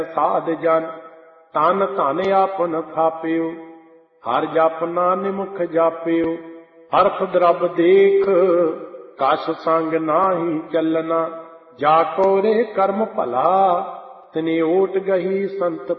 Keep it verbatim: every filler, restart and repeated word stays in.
ਸਾਧ ਜਨ ਤਨ ਧਨ ਆਪਨ ਥਾਪਿਓ। ਹਰ ਜਪ ਨਾਨਿਮੁਖ ਜਾਪਿਓ। ਹਰਖ ਦਰਬ ਦੇਖ ਕਛ ਸੰਗ ਨਾਹੀ ਚੱਲਣਾ। ਜਾ ਕੋ ਰੇ ਕਰਮ ਭਲਾ ਤਿਨੇ ਓਟ ਗਹੀ ਸੰਤ